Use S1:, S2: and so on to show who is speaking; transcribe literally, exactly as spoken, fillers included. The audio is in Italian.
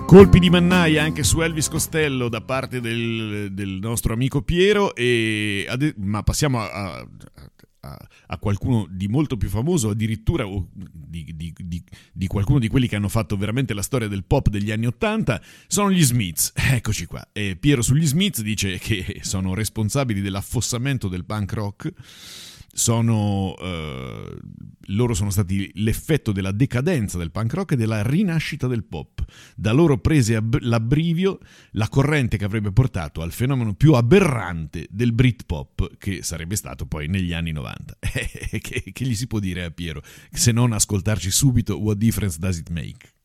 S1: Colpi di mannaia anche su Elvis Costello da parte del, del nostro amico Piero, e ade- ma passiamo a, a, a qualcuno di molto più famoso, addirittura di, di, di, di qualcuno di quelli che hanno fatto veramente la storia del pop degli anni Ottanta. Sono gli Smiths. Eccoci qua. E Piero sugli Smiths dice che sono responsabili dell'affossamento del punk rock. Sono eh, loro sono stati l'effetto della decadenza del punk rock e della rinascita del pop. Da loro prese ab- l'abbrivio la corrente che avrebbe portato al fenomeno più aberrante del Britpop, che sarebbe stato poi negli anni novanta. che, che gli si può dire a Piero se non ascoltarci subito What Difference Does It Make?